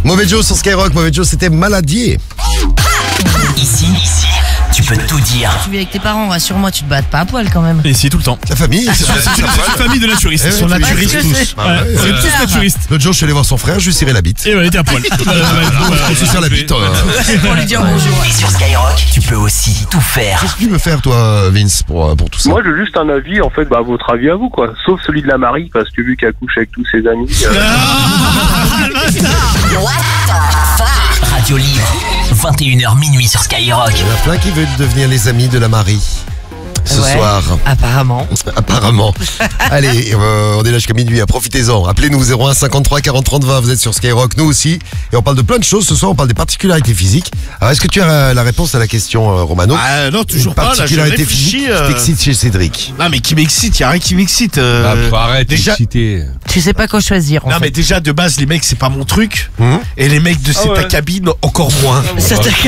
Mauvais Joe sur Skyrock. Mauvais Joe, c'était Maladier. Ici, tu peux tout dire. Tu vis avec tes parents, rassure-moi, tu te battes pas à poil quand même. Et si, tout le temps. La famille, c'est C'est une famille de naturistes. Eh Ils sont oui, naturistes oui, tous. oui. Ouais, c'est tous naturistes. L'autre jour, je suis allé voir son frère, je lui cirais la bite. Et ouais, il était à poil. Je lui serre la bite. Pour lui dire bonjour. Et sur Skyrock, tu peux aussi tout faire. Qu'est-ce que tu veux faire, toi, Vince, pour tout ça? Moi, j'ai juste un avis, en fait, votre avis à vous, quoi. Sauf celui de la Marie, parce que vu qu'elle couche avec tous ses amis. Radio Libre, 21h minuit sur Skyrock. Il y en a plein qui veulent devenir les amis de la Marie. Ce Ouais, soir. Apparemment. Apparemment. Allez, on est là jusqu'à minuit, profitez-en. Appelez-nous 01 53 40 30 20, vous êtes sur Skyrock, nous aussi. Et on parle de plein de choses, ce soir on parle des particularités physiques. Alors est-ce que tu as la réponse à la question, Romano? Ah non, toujours pas. Là, je particularité réfléchis. physique qui t'excite chez Cédric? Non, mais qui m'excite, y a rien qui m'excite. Arrête, déjà- excité. Tu sais pas quoi choisir. En Non, fait. mais déjà, de base, les mecs, c'est pas mon truc. Mhm. Et les mecs de ta cabine, encore moins. Ça t'a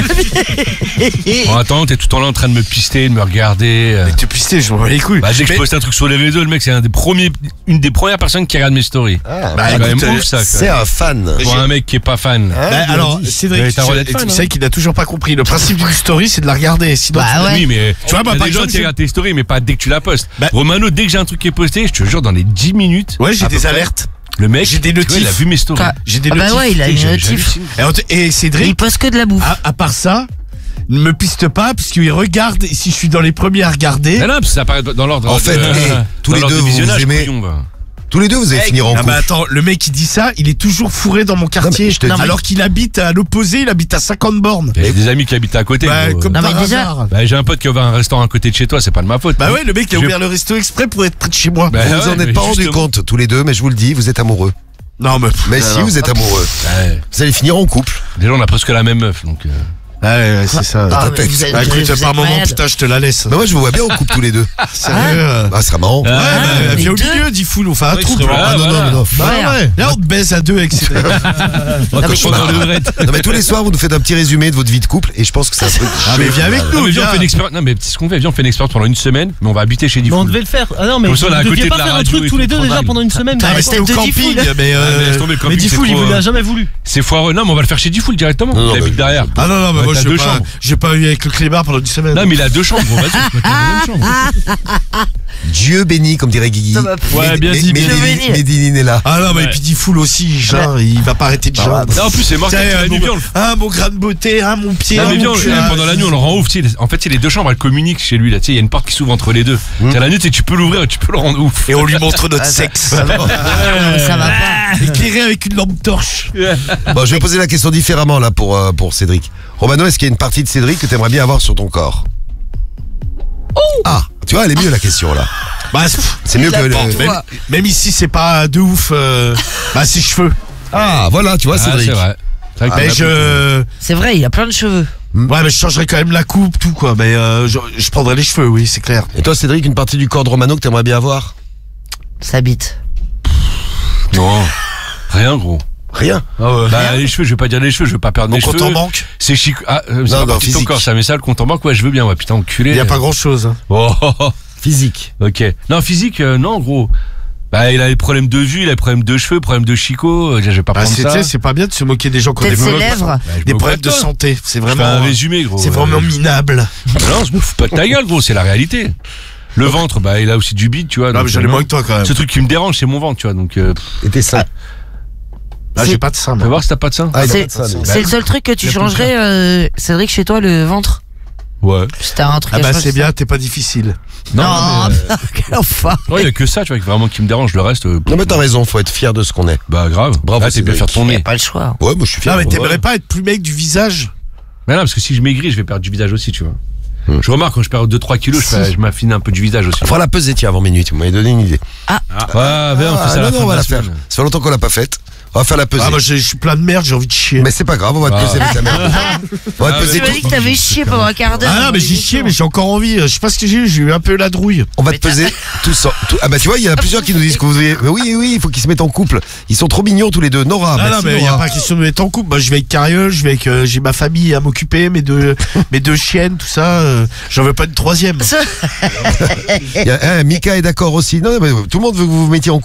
Bon, attends, t'es tout le temps là en train de me pister, de me regarder. Mais tu pistais, je m'en bats les couilles. Bah, dès que je poste un truc sur les réseaux, le mec, c'est une des premières personnes qui regarde mes stories. Ah, Bah, C'est quand écoute, même ouf, ça. c'est un fan. Pour un mec qui est pas fan. Hein, Bah, bien alors, dit. Cédric, Mais t'as le droit d'être fan, tu hein. sais qu'il n'a toujours pas compris. Le principe d'une story, c'est de la regarder. Sinon, Bah ouais. Oui, mais Tu vois, bah, il y a par des gens exemple, qui regardent tes stories, mais pas dès que tu la postes. Bah- Romano, dès que j'ai un truc qui est posté, je te jure, dans les 10 minutes, Ouais, j'ai à peu des près, alertes. le mec, J'ai des tu vois, il a notifs. vu mes stories. J'ai des Ah bah notifs. ouais, il a une notif. J'hallucine. Et Il Cédric, poste que de la bouffe. à part ça, ne me piste pas, parce qu'il regarde, et si je suis dans les premiers à regarder. Non, non, parce que ça apparaît dans l'ordre. En fait, tous dans les l'ordre deux, de vous visionnage, aimez- couillon, va. Tous les deux, vous allez finir en Ah couple. bah attends, le mec qui dit ça, il est toujours fourré dans mon quartier. Non, mais je te dis- alors qu'il habite à l'opposé, il habite à 50 bornes. Il y a des amis qui habitent à côté. Bah, gros. comme Non, mais par déjà- hasard. Bah, j'ai un pote qui a ouvert un restaurant à côté de chez toi, c'est pas de ma faute. Bah ouais, le mec il a Je- ouvert le resto exprès pour être près de chez moi. Bah, Vous vous en ouais, êtes mais pas rendu justement. compte, tous les deux, mais je vous le dis, vous êtes amoureux. Non mais... Mais si, vous êtes amoureux. Ouais. Vous allez finir en couple. Déjà, on a presque la même meuf, donc. Ouais, c'est ça. Ah, tête. mais vous êtes- Bah, écoute, vous êtes par moment, malade. putain, je te la laisse. Mais moi, je vous vois bien en couple tous les deux. Sérieux. Ah, ce sera marrant. Ouais, bah, les viens au deux. milieu, dis fou, on fait un Ouais, trouble. c'est vrai. Ah non, voilà. non, non. Bah Ouais. ouais. Là, on te baise à deux avec Cédric. Non, mais je- Non, mais tous les soirs, vous nous faites un petit résumé de votre vie de couple et je pense que c'est un truc. Ah, mais viens avec Non, nous, mais viens, viens. on fait une expérience. Non, mais c'est ce qu'on fait. Viens, on fait une expérience pendant une semaine, mais on va habiter chez Mais on Diffoul. devait le faire. Ah non, mais Comme ça, on est à vous côté deviez de pas la faire un radio truc et tous tout, les deux déjà tranquille. pendant une semaine. Ah, mais mais c'était au tête de camping, Diffoul. mais Laisse tomber le mais camping, Diffoul, c'est il trop, voulait jamais voulu. C'est foireux. Non, mais on va le faire chez Diffoul directement. Non, non, Il habite mais- derrière. Ah non, non, mais Ouais, moi, t'as je deux pas, chambres. j'ai pas eu avec le clébard pendant une semaine. Non, mais il a deux chambres. Vas-y, on peut mettre dans la même chambre. Dieu béni, comme dirait Guigui. Ça va. Ouais, bien dit, bien dit. Médine est là. Ah non, mais puis dit full aussi, genre, il va pas arrêter de genre. Non, en plus, c'est mort. Tiens, Mon viande. mon grain de beauté, mon pied. Non, mais mon viens, cul, pendant la nuit, on le rend ouf. Tu sais, en fait, c'est les deux chambres, elles communiquent chez lui. Là, tu sais, il y a une porte qui s'ouvre entre les deux. C'est la nuit, tu sais, tu peux l'ouvrir et tu peux le rendre ouf. Et on lui montre notre sexe. Ça va pas. Éclairé avec une lampe torche. Bon, je vais poser la question différemment là pour Cédric. Romano, est-ce qu'il y a une partie de Cédric que tu aimerais bien avoir sur ton corps? Ah, tu vois, elle est mieux la question là. Bah, C'est mieux que le. même ici, c'est pas de ouf. Bah, ses cheveux. Ah, voilà, tu vois, Ah, Cédric. c'est vrai. C'est vrai que Mais t'as C'est vrai, il a plein de cheveux. Ouais, mais je changerais quand même la coupe, tout quoi. Mais je prendrais les cheveux, oui, c'est clair. Et toi, Cédric, une partie du corps de Romano que t'aimerais bien avoir? Sa bite. Non, rien, gros. Rien. Bah, les cheveux, je vais pas dire les cheveux, je veux pas perdre Mon mes compte cheveux. en banque, C'est chic. Ah, c'est Non, pas non, partie de ton physique. corps, ça, mais ça, le compte en banque, ouais, je veux bien, ouais, putain, enculé. il y a pas grand chose. Oh, Physique. ok. Non, physique, non, gros. Bah, il a des problèmes de vue, il a des problèmes de cheveux, problèmes de chicot. Je vais pas Bah, prendre ça. c'est pas bien de se moquer des gens qui ont des Peut-être ses problèmes, lèvres. Bah, je des me problèmes moque de pas. santé. C'est Je fais vraiment, un résumé, gros. c'est vraiment minable. Non, je me fous pas de ta gueule, gros, c'est la réalité. Le ventre, bah, il a aussi du bide, tu vois. Non, donc, mais j'en ai moins que toi quand même. Ce truc qui me dérange, c'est mon ventre, tu vois. Donc, Et tes seins. Là, j'ai pas de ça, fais moi. voir si t'as pas de sein. Ah, il a C'est pas de seins, lui. c'est le seul truc que tu Il a plus changerais, Cédric, chez toi, le ventre. Ouais. Si t'as un truc Ah à bah changer, c'est bien, t'es pas difficile. Non, quel enfoiré. Ouais, il y a que ça, tu vois, vraiment qui me dérange. Le reste, Non, mais t'as raison, faut être fier de ce qu'on est. bah, grave. Bravo, Là, t'es bien Cédric. faire ton Il y a nez. pas le choix. Ouais, moi je suis fier. Non mais Ouais. t'aimerais pas être plus mec du visage? Mais non, parce que si je maigris, je vais perdre du visage aussi, tu vois. Je remarque quand je perds 2-3 kilos, je m'affine un peu du visage aussi. On fera la pesée, tiens, avant minuit, tu m'avais donné une idée. Ouais, viens, on fait ça à la non, fin on de va la la faire. semaine. Ça fait longtemps qu'on l'a pas faite. On va faire la pesée. Ah moi je suis plein de merde, j'ai envie de chier. Mais c'est pas grave, on va te peser avec la merde. On va te peser Tu m'as dit tout. que t'avais chié pendant un quart d'heure. Ah non mais j'ai chié mais j'ai encore envie. Je sais pas ce que j'ai eu un peu la drouille. On va te peser tous. Ah bah tu vois, il y en a plusieurs qui nous disent que vous devez. Mais oui, il faut qu'ils se mettent en couple. Ils sont trop mignons tous les deux. Nora, Ah non merci, mais il y a Nora. pas question de mettre en couple. Moi je vais avec Cariole, je vais avec j'ai ma famille à m'occuper, mes deux chiennes, tout ça. J'en veux pas une troisième. Mika est d'accord aussi. Non, mais tout le monde veut que vous vous mettiez en couple.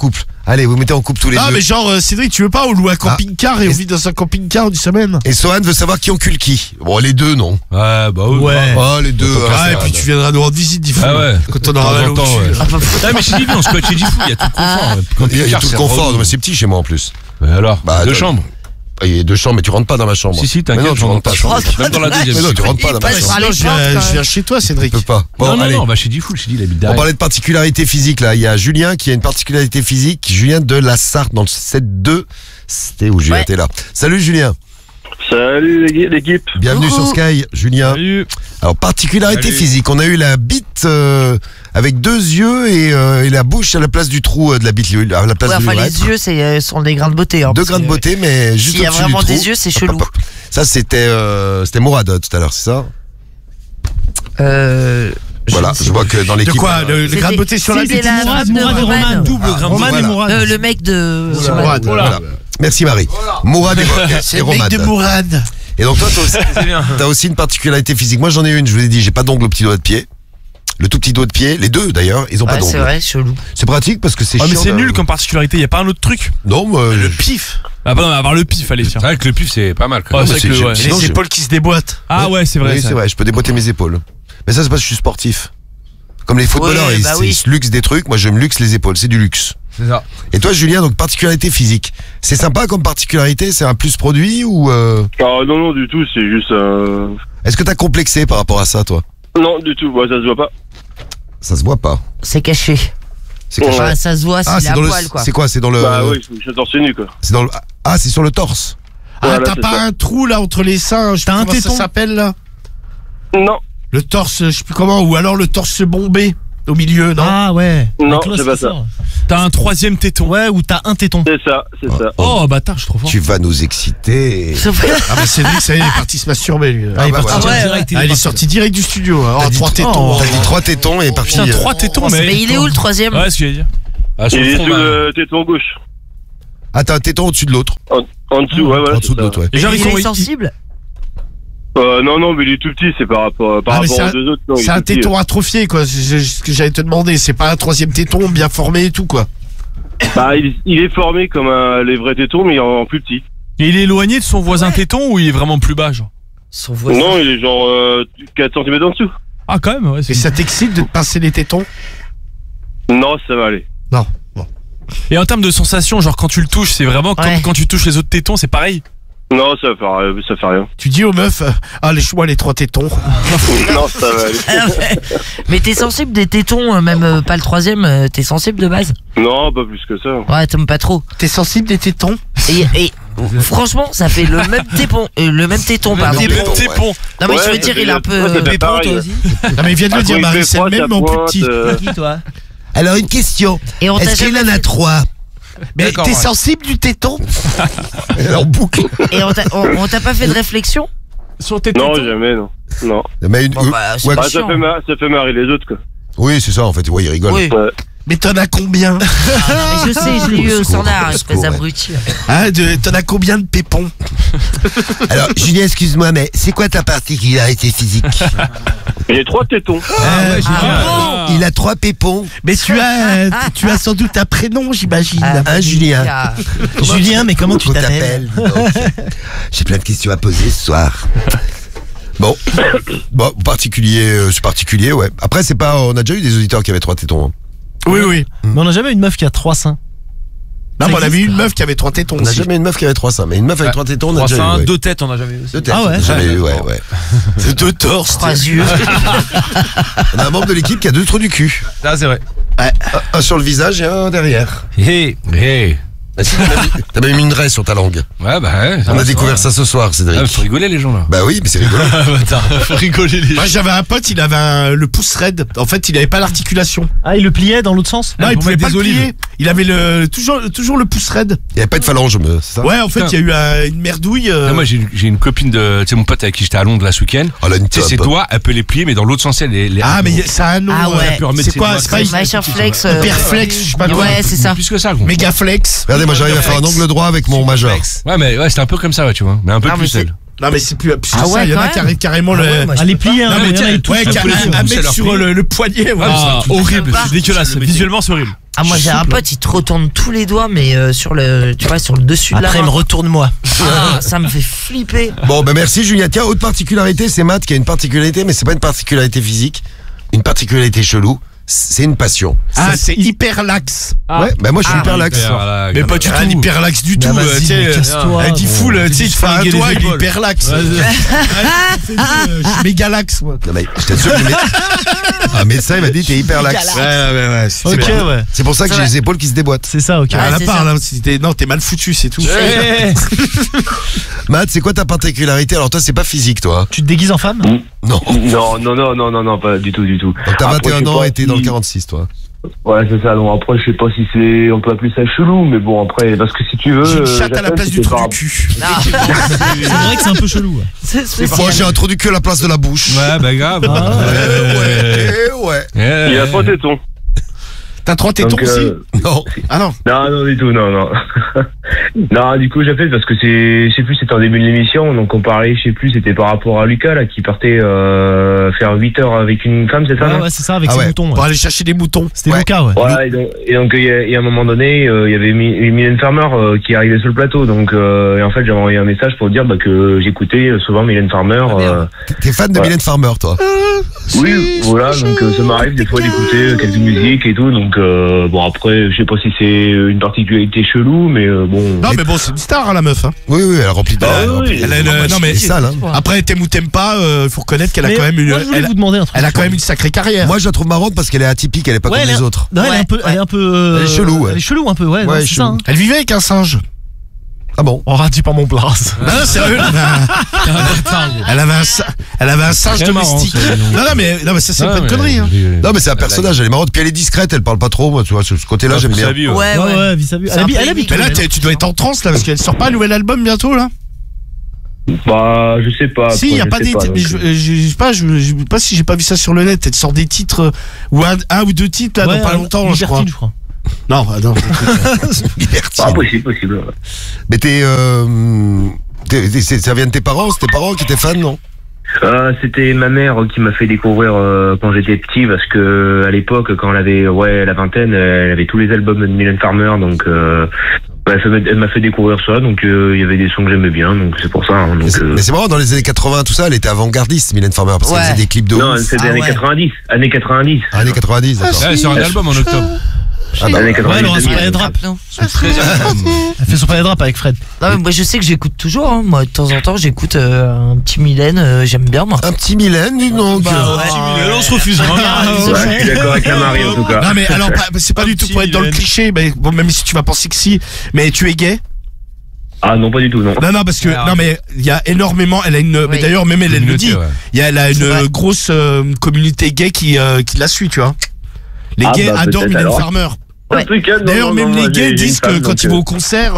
Allez, vous mettez en couple tous les Ah, deux. mais genre, Cédric, tu veux pas, on loue un camping-car et on vit dans un camping-car une semaine. Et Sohan veut savoir qui encule qui. Bon, les deux, non. Ouais, bah oui. Ouais. Oh, les deux. Ah, et puis tu viendras nous rendre visite, Diffou. Ah ouais. Quand on aura mal au De temps en temps, cul. ouais. Ah, mais chez Diffou, on se coach chez Diffou, il y a tout le confort. Quand Il y a tout le c'est confort, relou. mais c'est petit chez moi en plus. Mais alors, Bah, deux attends. chambres. Il y a deux chambres, mais tu rentres pas dans ma chambre. Si, si, Mais t'inquiète, non, tu je rentres rentre pas. pas. Je rentre Même dans la deuxième. Mais non, tu rentres pas dans ma passe chambre. par les Sinon, portes, quand je même. viens chez toi, Je Cédric. peux pas. Bon, Non, allez. on va chez Diffou, je te dis, il habite On derrière. parlait de particularité physique là. Il y a Julien qui a une particularité physique. Julien de la Sarthe dans le 7-2. C'était où Julien Ouais. était là. Salut Julien. Salut l'équipe. Bienvenue Coucou. sur Sky, Julien. Salut. Alors particularité Salut. physique. On a eu la bite avec deux yeux et la bouche à la place du trou de la bite, à la place Ouais, de enfin, l'urètre. les yeux, sont des grains de beauté. Hein, Deux parce grains de que beauté, mais juste S'il y a au-dessus vraiment du trou. des yeux, c'est chelou. Ça c'était Mourad tout à l'heure, c'est ça? Voilà, je vois que dans De l'équipe. quoi Le grain de beauté sur la C'était bite la femme de Roman. Double grain de Roman beauté. et Mourad. Le mec de. C'est Mourad. Voilà. Merci Marie. Mourad C'est et le mec Romad. de Mourad. Et donc toi, C'est bien. t'as aussi une particularité physique. Moi, j'en ai une. Je vous ai dit, j'ai pas d'ongle au petit doigt de pied. Le tout petit doigt de pied, les deux d'ailleurs, ils ont pas Ouais, c'est d'ongle. vrai, chelou. C'est pratique parce que c'est Ah, chiant. mais c'est de- nul comme particularité, y a pas un autre truc? Non, moi, Le pif. Ah, bah non, avoir le pif, allez, tiens. C'est vrai que le pif, c'est pas mal quand Ouais, même. c'est vrai c'est- que, ouais. Et Sinon, les je- épaules qui se déboîtent. Ah ouais, c'est vrai. oui, ça. c'est vrai. Je peux déboîter mes épaules. Mais ça, c'est parce que je suis sportif. Comme les footballeurs, Ouais, ils, bah oui. ils se luxent des trucs. Moi, je me luxe les épaules. C'est du luxe. C'est ça. Et toi, Julien, donc particularité phisique. C'est sympa comme particularité. C'est un plus produit ou Ah non, non, du tout, c'est juste... est-ce que t'as complexé par rapport à ça, toi? Non, du tout, bah, ça se voit pas. Ça se voit pas. C'est caché. C'est caché. Enfin, ça se voit, Ah, c'est c'est la dans le. poil, quoi. C'est quoi? C'est dans le. Bah oui, je suis torse nu, quoi. C'est dans le. Ah, c'est sur le torse. Ah, Voilà, t'as c'est pas ça. un trou là entre les seins? Je sais T'as pas un comment ça téton s'appelle là? Non, Le torse, je sais plus comment, ou alors le torse bombé au milieu, non? Ah ouais. non, Avec l'os c'est pas qui ça. sort. T'as un troisième téton. Ouais, ou t'as un téton. C'est ça, c'est ça. Oh, bâtard, je suis trop fort. Tu vas nous exciter. Ah bah Cédric, ça y est, il est parti se masturber lui. Ah, bah, voilà. ouais, Ah, il est sorti direct du studio. Hein. Oh, T'as dit 3 trois- tétons. T'as dit 3 tétons et parti. Putain, 3 tétons, mais. Mais il est où le troisième? Ouais, ce que j'allais dire. Ah, sur Il le est front, sous bah, le téton gauche. Ah, t'as un téton au-dessus de l'autre. En dessous, ouais, voilà. En dessous de l'autre, ouais. Et genre, Il ils sont. est sensible? Non, non, mais il est tout petit, c'est par rapport Ah, mais aux c'est deux autres. Non, il est C'est un tout petit. téton atrophié, quoi. C'est ce que j'allais te demander. C'est pas un troisième téton bien formé et tout, quoi. Bah, il est formé comme les vrais tétons, mais en plus petit. Et il est éloigné de son voisin téton ou il est vraiment plus bas, genre? Son voisin. Non, il est genre 4 cm en dessous. Ah, quand même, ouais. Et ça t'excite de te pincer les tétons? Non, ça va aller. Non. Bon. Et en termes de sensation, genre quand tu le touches, c'est vraiment comme Ouais. quand tu touches les autres tétons, c'est pareil? Non, ça fait rien. Tu dis aux meufs, lèche-moi les 3 tétons. Non, ça va aller. Ah ouais. Mais t'es sensible des tétons, même pas le troisième, t'es sensible de base? Non, pas plus que ça. Ouais, t'aimes pas trop. T'es sensible des tétons? Et franchement, ça fait le même téton, pardon. même Téton. téton, Non mais Ouais, je veux dire, il est un peu. ouais, ça fait pareil, ouais. Non mais il vient de le dire, Quand il Marie, fait c'est froid, le même, ça mais en plus pointe, petit. Qui toi? Alors, une question. Et on t'a Est-ce qu'il jamais en a fait- 3? Mais D'accord, t'es ouais. sensible du téton? En boucle. Et on t'a pas fait de réflexion? Sur tes Non, tétons? jamais, non. Non. Mais une, Bon, bah, c'est ouais, pas Ah, chiant. ça fait marrer les autres, quoi. oui, c'est ça, en fait. Ouais, il rigole. Oui. Ouais. Mais t'en as combien? Mais je sais, je l'ai eu au Au secours, standard, au espèce secours, d'abruti. Hein, t'en as combien de pépons? Alors, Julien, excuse-moi, mais c'est quoi ta particularité physique? Il y a 3 tétons. Il a 3 pépons. Mais tu as sans doute un prénom, j'imagine. Hein, Julien? Ah, Julien, mais comment tu t'appelles? J'ai plein de questions à poser ce soir. Bon, particulier, c'est particulier, ouais. Après, c'est pas, on a déjà eu des auditeurs qui avaient 3 tétons. Hein. Oui, oui. Mais on a jamais une meuf qui a 3 seins. Non, mais on avait une meuf qui avait 3 tétons On n'a aussi. jamais une meuf qui avait 3 seins, mais une meuf avec 3 tétons, on a 3 déjà eu. seins, Ouais. 2 têtes, on a jamais eu aussi. 2 têtes, Ah ouais? on a jamais eu, ouais. C'est 2 torses. 3 yeux. On a un membre de l'équipe qui a 2 trous du cul. Ah, c'est vrai. Un sur le visage et un derrière. Hey, hey. Ah, si, t'as même mis une raie sur ta langue. Ouais, bah, ouais. On a découvert ça ce soir, Cédric. Ah, faut rigoler, les gens, là. Bah oui, mais c'est rigolo. Faut rigoler les Moi, j'avais un pote, il avait le pouce raide. En fait, il avait pas l'articulation. Ah, il le pliait dans l'autre sens? Non, il pour pouvait mettre pas des le olives. plier. Il avait toujours le pouce raide. Il n'y avait pas de phalange, c'est ça? Ouais, en fait, Putain. il y a eu une merdouille. Ah, moi, j'ai une copine de, tu sais, mon pote avec qui j'étais à Londres là ce week-end. Oh là, une Tu sais, ses top. doigts, elle peut les plier, mais dans l'autre sens, Ah, mais ça a un nom. Ah ouais. Elle peut remettre C'est ses quoi? doigts C'est pas très- Machin flex. Hyperflex, je sais pas quoi. Ouais, c'est ça. Plus que ça, gros. Mégaflex. Regardez, moi j'arrive à faire un angle droit avec mon majeur. Ouais, mais ouais, c'était un peu comme ça, ouais, tu vois. Mais un peu Ah, mais plus c'est- elle. Non, mais c'est plus que Ah ouais, ça. Il y en a quand qui même. arrivent carrément le. ouais, moi, je Ah, les peux pas. pliés, hein. Non, mais il y en a, tiens, ils touchent ouais, un qui peu les a pieds. un mec sur le poignet. Ouais. Ah, horrible, pas. c'est dégueulasse. Visuellement, c'est horrible. Ah, moi j'ai un pote, il te retourne tous les doigts, mais sur le, tu vois, sur le dessus de la Après, main. me retourne-moi. Ah, ça me fait flipper. Bon, ben merci Julien. Tiens, autre particularité, c'est Matt qui a une particularité, mais c'est pas une particularité physique, une particularité chelou. C'est une passion. Ah, c'est hyper lax. Ouais, ben moi je suis hyper lax. Mais pas du tout. Hyper lax du tout. Bah, vas-y, Tu sais, mais casse-toi, elle dit bon. full, tu sais, il te fait un flinguer les doigt, il est épaules. hyper lax. Je suis méga lax, moi. Non, mais je t'assure que un médecin il m'a dit t'es hyper lax. Ouais. Ok, ouais. C'est pour ça que j'ai les épaules qui se déboîtent. C'est ça, ok. Ah, Rien à c'est part, ça. là. Non, t'es mal foutu, c'est tout. Matt, c'est quoi ta particularité? Alors toi, c'est pas physique, toi. Tu te déguises en femme? Non. Non, pas du tout. Donc t'as Après, 21 je sais ans pas et t'es dans le si- 46, toi. Ouais, c'est ça. Donc après, je sais pas si on peut appeler ça chelou, mais bon, après, parce que si tu veux. J'ai une chatte à la j'appelle, place du c'était trou par- du cul. C'est vrai que c'est un peu chelou. Ouais. C'est spécial. Moi, j'ai un trou du cul à la place de la bouche. Ouais, bah grave. Ouais. Il a pas de téton. T'as 3 tétons Donc, aussi? Non. Ah non. Non, du tout, non. Non, du coup, j'appelle parce que je sais plus, c'était en début de l'émission, donc on parlait, je sais plus, c'était par rapport à Lucas, là, qui partait faire 8 heures avec une femme, c'est ça, non Ouais, c'est ça, avec Ah ses ouais. moutons. Pour Ouais. aller chercher des moutons. C'était Ouais. Lucas, ouais. Voilà, et donc il y a un moment donné, il y avait Mylène Farmer qui arrivait sur le plateau, donc et en fait j'avais envoyé un message pour dire que j'écoutais souvent Mylène Farmer. T'es fan de Ouais. Mylène Farmer, toi. Oui, voilà, donc ça m'arrive des fois d'écouter quelques musiques et tout, donc bon après je sais pas si c'est une particularité chelou, mais bon. Non, mais bon, c'est une star, hein, la meuf. Hein. Oui, elle remplit de Ah elle oui, remplit- Elle a une- elle non, mais- est sale, hein. Après, t'aimes ou t'aimes pas, faut reconnaître qu'elle a Mais quand même une. moi, je voulais vous demander un truc. Elle a quand même une sacrée carrière. Moi, je la trouve marrante parce qu'elle est atypique, elle est pas Ouais, comme elle les est- autres. Non, elle est un peu. Elle est un peu. Elle est chelou, ouais. Elle est chelou un peu, ouais. Ouais, non, c'est chelou. ça. Hein. Elle vivait avec un singe. Ah bon? On radit pas mon place. Non, sérieux, elle avait un singe Très marrant, domestique. ça, dis donc. Non, mais ça, c'est pas une connerie. Hein. Non, mais c'est un personnage, elle est marrante, puis elle est discète, elle parle pas trop, moi, tu vois, sur ce côté-là, j'aime bien. Ouais, Ouais, ouais. ouais, vis à vis. C'est un peu Elle habite. Mais là, où, tu dois être en transe, là, parce qu'elle sort pas un nouvel album bientôt, là. Bah, je sais pas. Si, il y a pas des titres. Mais je sais pas, je sais pas si j'ai pas vu ça sur le net. Elle sort des titres, ou un ou deux titres, là, ouais, dans pas longtemps, je crois. Libertine, je crois. Non, non. Libertine. Ah, possible. Ouais. Mais ça vient de tes parents? C'est tes parents qui étaient fans, non? C'était ma mère qui m'a fait découvrir quand j'étais petit, parce que à l'époque, quand elle avait la vingtaine, elle avait tous les albums de Mylène Farmer, donc elle m'a fait découvrir ça, donc il y avait des sons que j'aimais bien, donc c'est pour ça. Hein, donc, Mais c'est marrant, dans les années 80, tout ça, elle était avant-gardiste, Mylène Farmer, parce qu'elle Ouais. faisait des clips de non, ouf. c'était Ah années ouais. 90. Années 90. Années 90, d'accord. Ouais, sur un album en octobre. Ah bah, Années Ouais, 90. elle aura son 2000. palais de rap. Non. Elle fait son palais de rap avec Fred. Non, mais moi je sais que j'écoute toujours. Hein. Moi de temps en temps j'écoute un petit Mylène. J'aime bien moi. Un petit Mylène, dis donc. Bah ouais. On se refuse. Ouais, je suis d'accord avec la Marie en tout cas. Non, mais alors, c'est pas du tout pour être dans le cliché, mais bon, même si tu vas penser que si, mais tu es gay? Ah non, pas du tout, non. Non, parce que, Alors. non, mais il y a énormément, elle a une, mais Oui. d'ailleurs, même elle le Communauté, dit, ouais. elle a C'est une vrai. grosse communauté gay qui la suit, tu vois. Les Ah, gays bah, adorent peut-être Mylène alors. Farmer. Ouais. Un truc, hein, non, D'ailleurs, non, même non, les j'ai gays une disent que femme, quand donc, ils vont au concert,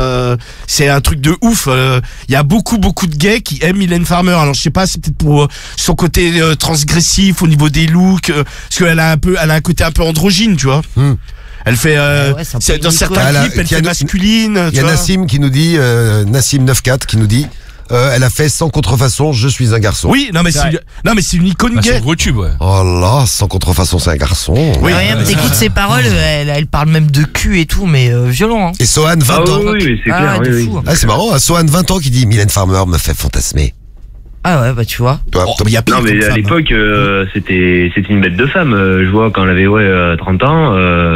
c'est un truc de ouf. Il y a beaucoup de gays qui aiment Mylène Farmer. Alors je sais pas, c'est peut-être pour son côté transgressif au niveau des looks, parce qu'elle a un côté un peu androgyne, tu vois. Elle fait Ouais, c'est un peu dans une certains icône. clips, elle Il y a fait une- masculine. Il y tu a vois. Nassim qui nous dit, Nassim 94 qui nous dit, elle a fait sans contrefaçon, je suis un garçon. Oui, non mais c'est une icône Bah, c'est gay. un gros tube, ouais. Oh là, sans contrefaçon, c'est un garçon. Oui. Ouais, mais t'écoutes ses paroles, elle parle même de cul et tout, mais violent. Hein. Et Sohan, 20 Ah ans. oui, oui, c'est Ah, clair, de oui, fou. oui. Ah, c'est marrant, Sohan, 20 ans qui dit Mylène Farmer me fait fantasmer. Ah ouais, bah tu vois. Toi, Oh, mais il y a pire Non, mais comme à femme. l'époque, c'était une bête de femme. Je vois quand elle avait 30 ans.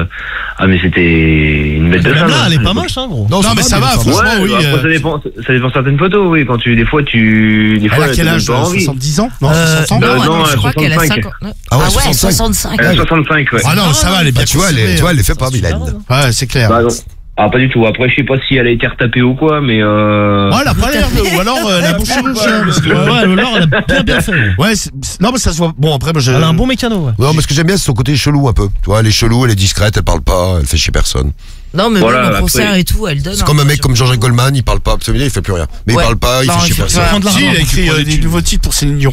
Ah, mais c'était une bête de Même femme. là, elle est pas moche, hein, gros. Non, mais ça va, Mylène Farmer. franchement, oui. après, ça dépend certaines photos, oui. Quand des fois, Elle a quel ça donne âge? pas envie. 70 ans? Non, 60 ans? non, non, je crois qu'elle a 65. 50. Ah ouais, ouais, 65. 65. Elle a 65, ouais. Ah non, ça va, elle est bien Bah, tu vois, elle les fait pas, Mylène. Ouais, c'est clair. Bah, non. Ah, pas du tout. Après, je sais pas si elle a été retapée ou quoi, mais Ouais, elle a pas l'air de. Ou alors, elle a un bon chirurgien. parce que- Ouais, le lore, elle a bien fait. Ouais, non, mais ça se voit. Bon, après, moi, Elle a un bon mécano, ouais. Non, mais ce que j'aime bien, c'est son côté chelou un peu. Tu vois, elle est chelou, elle est discrète, elle parle pas, elle fait chier personne. Non, mais Voilà, même au après- concert et tout, elle donne. C'est comme un mec comme Jean-Jacques Goldman, il parle pas absolument, il fait plus rien. Mais Ouais. il parle pas, il Non, fait chier il fait personne. plus Prends de Si, l'argent. il a écrit prends des des thunes. nouveaux titres pour Céline Dion.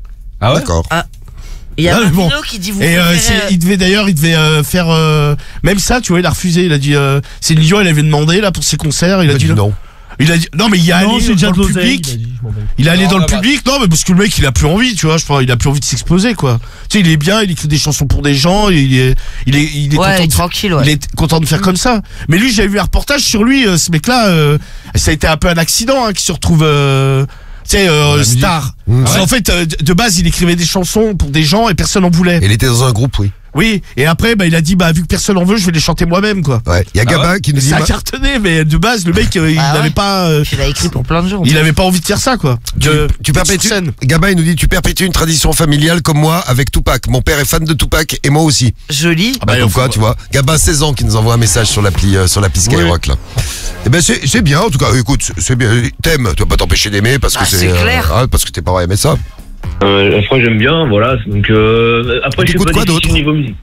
Ah ouais? D'accord. Il y a Ah, mais bon. Martino qui dit vous Et préférez- il devait faire même ça, tu vois, il a refusé. Il a dit Céline Dion, elle avait demandé là pour ses concerts. Il a dit non. Il a dit, non, mais il est Non, allé c'est déjà dans de le l'oseille. public. Il a dit, je m'en bats. Il est allé Non, dans le là-bas. public, non, mais parce que le mec, il a plus envie, tu vois, je pense, il a plus envie de s'exposer, quoi. Tu sais, il est bien, il écrit des chansons pour des gens, il est Ouais, content de tranquille, ouais. il est content de faire comme ça. Mais lui, j'avais vu un reportage sur lui, ce mec-là, ça a été un peu un accident, hein, qui se retrouve, tu sais, star. Parce qu'en fait, de base, il écrivait des chansons pour des gens et personne n'en voulait. Il était dans un groupe, oui. Oui, et après, bah, il a dit, bah, vu que personne en veut, je vais les chanter moi-même, quoi. Ouais. Il y a Gabin ouais qui nous dit. Ça a cartonné, mais de base, le mec, il Ah ouais. n'avait pas, Il a écrit pour plein de gens. il avait pas envie de faire ça, quoi. Tu D'être perpétues. sur scène. Gabin, il nous dit tu perpétues une tradition familiale comme moi avec Tupac. Mon père est fan de Tupac et moi aussi. Joli. Ah bah, Comme quoi, tu vois. Gabin, 16 ans, qui nous envoie un message sur l'appli Skyrock, là. Eh ben, c'est bien, en tout cas. Écoute, c'est bien. T'aimes, tu vas pas t'empêcher d'aimer parce que Ah, c'est clair. parce que tes parents aimaient ça. La fois j'aime bien, voilà. Donc après je suis T'écoutes pas quoi difficile d'autre niveau musique.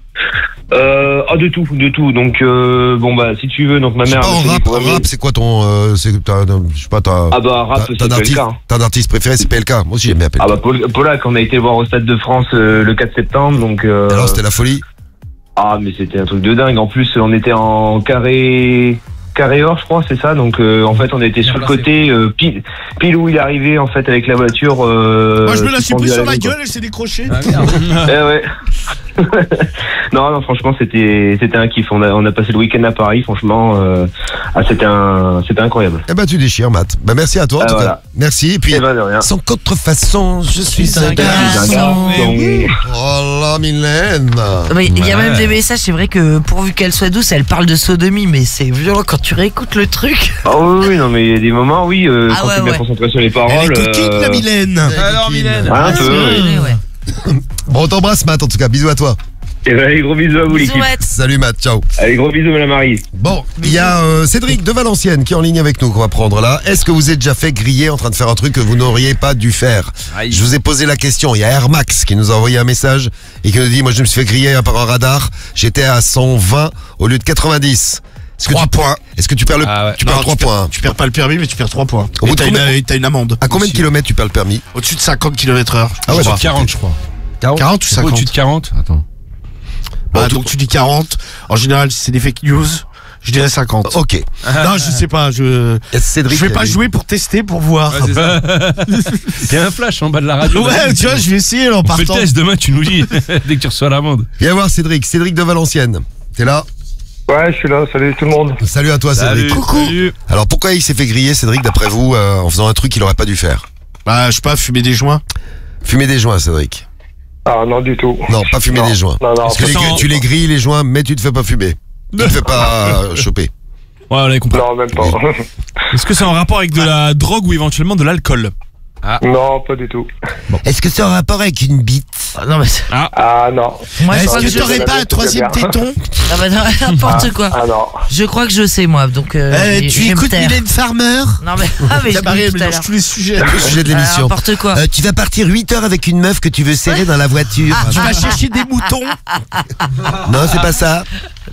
De tout. Donc bon bah si tu veux, donc ma Je sais mère. pas, m'a en fait rap, découvrir- c'est quoi ton. Je sais pas, Ah bah rap c'est PLK. Hein. T'as un artiste préféré, c'est PLK. Moi aussi, j'aime bien PLK. Ah bah Polak, on a été voir au Stade de France le 4 septembre, donc. Alors, c'était la folie. Ah mais c'était un truc de dingue. En plus on était en carré or, je crois, c'est ça. Donc en fait on était sur le côté pile où il est arrivé en fait avec la voiture. Moi, je me la suis pris suspendue à sur la l'aile, gueule, elle s'est décrochée. quoi. Ouais. non, franchement c'était un kiff. On a passé le week-end à Paris, franchement. C'était incroyable. Eh ben, tu déchires, Matt. Ben, merci à toi, en tout voilà. cas. Merci. Et puis, Eh ben, de rien. sans contrefaçon, je suis un un garçon. garçon. Oh là, Mylène. Mais il y a Ouais. même des messages, c'est vrai que pourvu qu'elle soit douce, elle parle de sodomie, mais c'est violent quand tu réécoutes le truc. Ah oui, non, mais il y a des moments, oui, Ah quand ouais, tu es bien ouais. concentré sur les Elle paroles. est coquine, la Mylène. Alors, Mylène. Ouais, un peu, Ouais, oui. ouais. Bon, on t'embrasse, Matt, en tout cas. Bisous à toi. Et ben, allez, gros bisous à vous, Bisous, l'équipe. Matt. Salut, Matt. Ciao. Allez, gros bisous, madame Marie. Bon, il y a Cédric de Valenciennes qui est en ligne avec nous qu'on va prendre là. Est-ce que vous êtes déjà fait griller en train de faire un truc que vous n'auriez pas dû faire? Je vous ai posé la question. Il y a Air Max qui nous a envoyé un message et qui nous dit, moi je me suis fait griller par un radar. J'étais à 120 au lieu de 90. 3 points. Est-ce que tu perds le, Ah ouais. tu perds Non, 3 points? Tu perds pas le permis, mais tu perds 3 points. Au bout Et de t'as combien- t'as une amende. À combien de aussi. kilomètres tu perds le permis? Au-dessus de 50 km/h. Ah ouais, Au-dessus bah, de 40, je crois. 40 ou 50? Au-dessus de 40. Attends. Bah, donc tu dis 40. En général, si c'est des fake news, je dirais 50. Ok. Non, je sais pas, je Cédric, vais pas jouer pour tester, pour voir. Ouais, c'est ça. Il y a un flash en bas de la radio. Ouais, tu vois, je vais essayer en On fait le partant. test demain, tu nous dis. Dès que tu reçois l'amende. Viens voir Cédric. Cédric de Valenciennes. T'es là? Ouais, je suis là, salut tout le monde. Salut à toi, Cédric. Salut. Alors, pourquoi il s'est fait griller, Cédric, d'après vous, en faisant un truc qu'il aurait pas dû faire? Bah, je sais pas, fumer des joints. Fumer des joints, Cédric. Ah non, du tout. Non, pas fumer Non. des joints. Non, non, Parce que tu les grilles, les joints, mais tu te fais pas fumer. Tu te fais pas choper. Ouais, on avait compris. non, même pas. Est-ce que c'est en rapport avec de la drogue ou éventuellement de l'alcool? non, pas du tout. Est-ce que c'est en rapport avec une bite? Ah, non, mais Ah non. moi, je Est-ce crois que que je t'aurais sais. pas un troisième bien. téton? Ah bah non, n'importe quoi. Ah non. Je crois que je sais, moi, donc Tu je vais me écoutes taire. Mylène Farmer? Non mais, je La l'ai Marie, dit elle tout à mélange l'heure. tous les sujets. Le sujet de l'émission. N'importe quoi. Tu vas partir 8 heures avec une meuf que tu veux serrer dans la voiture. Tu vas chercher des moutons? Non, c'est pas ça.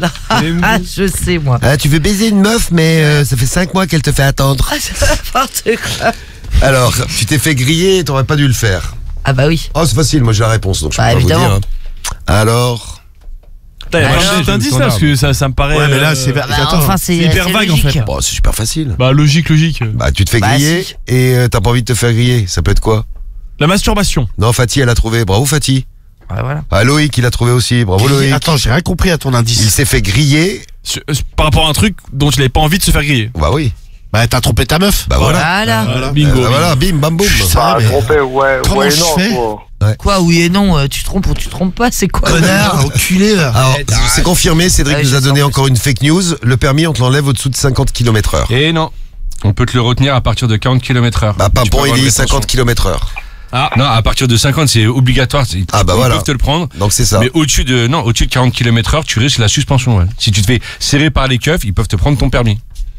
Ah, je sais, moi. Tu veux baiser une meuf, mais ça fait 5 mois qu'elle te fait attendre. Ah, c'est n'importe quoi. Alors, tu t'es fait griller et t'aurais pas dû le faire. Ah bah oui. Oh, c'est facile, moi j'ai la réponse, donc je peux Bah, pas évidemment. vous dire. hein. Alors, Putain, il y a Alors, pas d'indice là, parce que ça me paraît. Ouais, mais là, c'est Bah, attends. enfin, c'est hyper vague, en logique. fait. bon, c'est super facile. Bah, logique. Bah, tu te fais Bah, griller si. et t'as pas envie de te faire griller. Ça peut être quoi? La masturbation. Non, Fatih, elle a trouvé. Bravo, Fatih. Ouais, voilà. Ah, Loïc, il a trouvé aussi. Bravo, Loïc. Attends, j'ai rien compris à ton Il indice. s'est fait griller. Par rapport à un truc dont il avait pas envie de se faire griller. Bah oui. Bah, t'as trompé ta meuf? Bah voilà. Voilà. Bingo. Voilà, bim, bam, boum. Ah, mais- trompé, ouais, Comment ouais, je non, fais quoi. Quoi, oui et non, tu trompes ou tu trompes pas, c'est quoi? Connard, enculé, là. Alors, c'est confirmé, Cédric Ouais, nous a je donné sens encore une fake news. Le permis, on te l'enlève au-dessous de 50 km/h. Et non. On peut te le retenir à partir de 40 km/h. Bah, Tu peux Pimpon, avoir il une dit rétention. 50 km/h. Non, à partir de 50, c'est obligatoire. Ah, bah Ils voilà. peuvent te le prendre. Donc c'est ça. Mais au-dessus de 40 km/h, tu risques la suspension. Ouais. Si tu te fais serrer par les keufs, ils peuvent te prendre ton permis.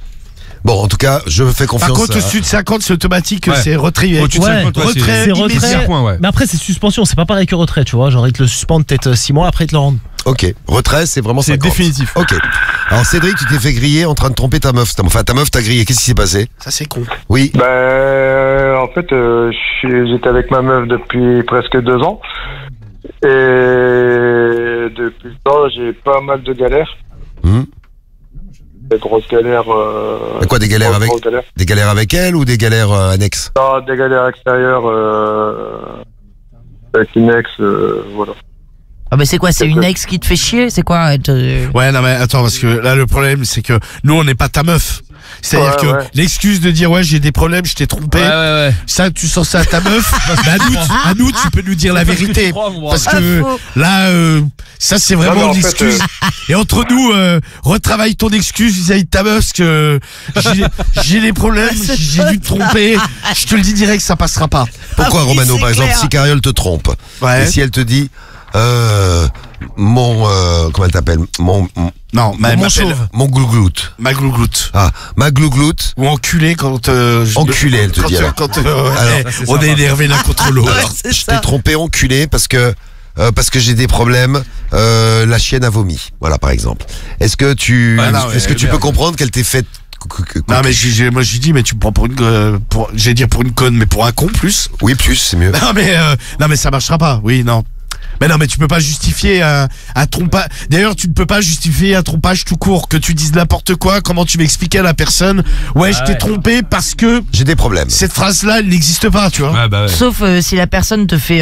Bon, en tout cas, je fais confiance. Par contre, à- au-dessus de 50, c'est automatique, Ouais. c'est retrait. Au-dessus de Ouais, 50, ouais, retrait, C'est immédiat. retrait. point, ouais. Mais après, c'est suspension, c'est pas pareil que retrait, tu vois. Genre, ils te le suspendent peut-être 6 mois, après ils te le rendent. Ok, retrait, c'est vraiment C'est 50. définitif. Ok. Alors Cédric, tu t'es fait griller en train de tromper ta meuf. Enfin, ta meuf t'a grillé. Qu'est-ce qui s'est passé? Ça, c'est con. Oui. Ben, en fait, j'étais avec ma meuf depuis presque 2 ans. Et depuis le temps, j'ai pas mal de galères. Hmm. Des grosses galères. Mais quoi, des galères avec Des galères avec elle ou des galères annexes? Non, des galères extérieures. Avec une ex, voilà. Ah mais c'est quoi, c'est une ex qui te fait chier, c'est quoi Ouais, non mais attends, parce que là le problème c'est que nous on n'est pas ta meuf. C'est-à-dire que l'excuse de dire ouais j'ai des problèmes, je t'ai trompé, ça tu sens ça à ta meuf, mais à nous tu peux nous dire la vérité. Parce que là, ça c'est vraiment une excuse. Et entre nous, retravaille ton excuse vis-à-vis de ta meuf, parce que j'ai des problèmes, j'ai dû te tromper, je te le dis direct, ça passera pas. Pourquoi Romano, par exemple, si Cariole te trompe, et si elle te dit comment elle t'appelle? Mon chauve. Mon glougloute. Ma glougloute. Ah, ma glougloute. Ou enculé quand enculé, elle te dit. On est énervé l'un contre l'autre. Je t'ai trompé, enculé, parce que j'ai des problèmes, la chienne a vomi. Voilà, par exemple. Est-ce que tu peux comprendre qu'elle t'ait fait non mais moi je dis mais tu me prends pour une j'allais dire pour une conne mais pour un con plus. Oui, plus, c'est mieux. Non mais ça marchera pas. Oui, non. Mais non, mais tu peux pas justifier un trompage. D'ailleurs, tu ne peux pas justifier un trompage tout court. Que tu dises n'importe quoi, comment tu m'expliquais à la personne? Ouais, je t'ai trompé parce que j'ai des problèmes. Cette phrase-là, elle n'existe pas, tu vois. Sauf si la personne te fait